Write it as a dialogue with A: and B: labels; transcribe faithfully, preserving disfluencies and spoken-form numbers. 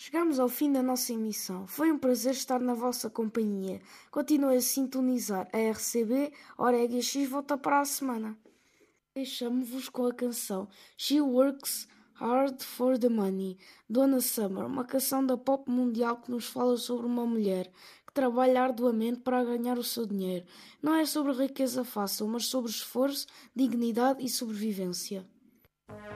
A: Chegamos ao fim da nossa emissão. Foi um prazer estar na vossa companhia. Continue a sintonizar a R C B. Orega X volta para a semana. Deixamo-vos com a canção She Works Hard for the Money, Donna Summer, uma canção da pop mundial que nos fala sobre uma mulher que trabalha arduamente para ganhar o seu dinheiro. Não é sobre riqueza fácil, mas sobre esforço, dignidade e sobrevivência.